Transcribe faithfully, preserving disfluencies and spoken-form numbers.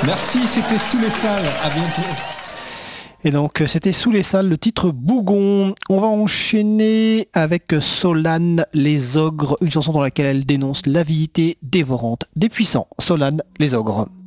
Merci, c'était Sous les salles. À bientôt. Et donc c'était Sous les salles, le titre Bougon. On va enchaîner avec Solane les ogres, une chanson dans laquelle elle dénonce l'avidité dévorante des puissants. Solane les ogres.